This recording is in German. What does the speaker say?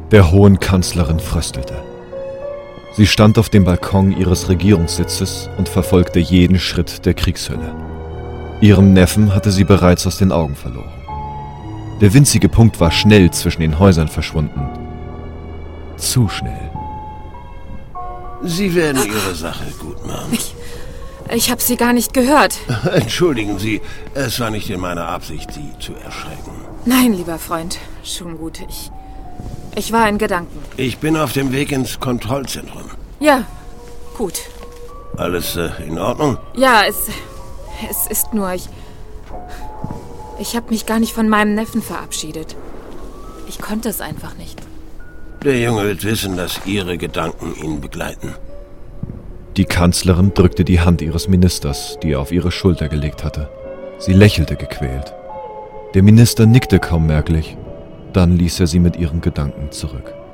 Der hohen Kanzlerin fröstelte. Sie stand auf dem Balkon ihres Regierungssitzes und verfolgte jeden Schritt der Kriegshölle. Ihrem Neffen hatte sie bereits aus den Augen verloren. Der winzige Punkt war schnell zwischen den Häusern verschwunden. Zu schnell. Sie werden Ihre Sache gut machen. Ich habe Sie gar nicht gehört. Entschuldigen Sie, es war nicht in meiner Absicht, Sie zu erschrecken. Nein, lieber Freund, schon gut. Ich war in Gedanken. Ich bin auf dem Weg ins Kontrollzentrum. Ja, gut. Alles in Ordnung? Ja, es ist nur, ich habe mich gar nicht von meinem Neffen verabschiedet. Ich konnte es einfach nicht. Der Junge wird wissen, dass Ihre Gedanken ihn begleiten. Die Kanzlerin drückte die Hand ihres Ministers, die er auf ihre Schulter gelegt hatte. Sie lächelte gequält. Der Minister nickte kaum merklich, dann ließ er sie mit ihren Gedanken zurück.